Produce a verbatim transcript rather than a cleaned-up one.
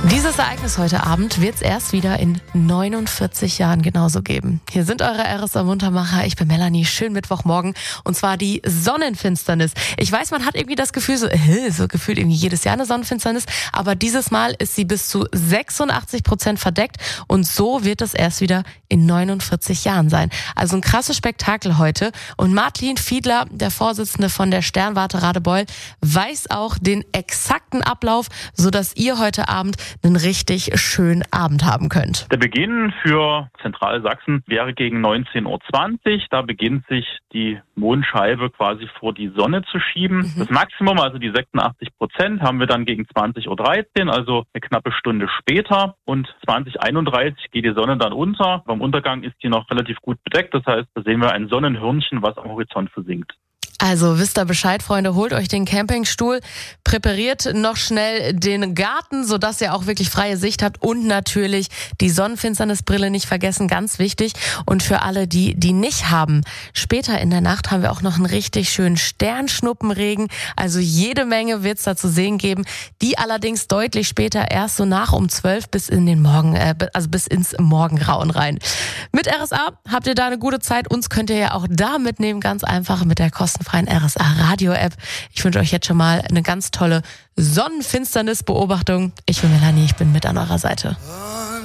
Dieses Ereignis heute Abend wird es erst wieder in neunundvierzig Jahren genauso geben. Hier sind eure R S A-Muntermacher. Ich bin Melanie. Schönen Mittwochmorgen. Und zwar die Sonnenfinsternis. Ich weiß, man hat irgendwie das Gefühl, so, äh, so gefühlt irgendwie jedes Jahr eine Sonnenfinsternis. Aber dieses Mal ist sie bis zu sechsundachtzig Prozent verdeckt. Und so wird es erst wieder in neunundvierzig Jahren sein. Also ein krasses Spektakel heute. Und Martin Fiedler, der Vorsitzende von der Sternwarte Radebeul, weiß auch den exakten Ablauf, sodass ihr heute Abend einen richtig schönen Abend haben könnt. Der Beginn für Zentralsachsen wäre gegen neunzehn Uhr zwanzig. Da beginnt sich die Mondscheibe quasi vor die Sonne zu schieben. Mhm. Das Maximum, also die sechsundachtzig Prozent, haben wir dann gegen zwanzig Uhr dreizehn, also eine knappe Stunde später. Und zwanzig Uhr einunddreißig geht die Sonne dann unter. Beim Untergang ist die noch relativ gut bedeckt. Das heißt, da sehen wir ein Sonnenhörnchen, was am Horizont versinkt. Also wisst ihr Bescheid, Freunde, holt euch den Campingstuhl, präpariert noch schnell den Garten, sodass ihr auch wirklich freie Sicht habt und natürlich die Sonnenfinsternisbrille nicht vergessen, ganz wichtig. Und für alle, die die nicht haben, später in der Nacht haben wir auch noch einen richtig schönen Sternschnuppenregen, also jede Menge wird's da zu sehen geben, die allerdings deutlich später erst so nach um zwölf bis in den Morgen, äh, also bis ins Morgengrauen rein. Mit R S A habt ihr da eine gute Zeit, uns könnt ihr ja auch da mitnehmen, ganz einfach mit der kostenfreien R S A-Radio-App. Ich wünsche euch jetzt schon mal eine ganz tolle Sonnenfinsternis-Beobachtung. Ich bin Melanie, ich bin mit an eurer Seite.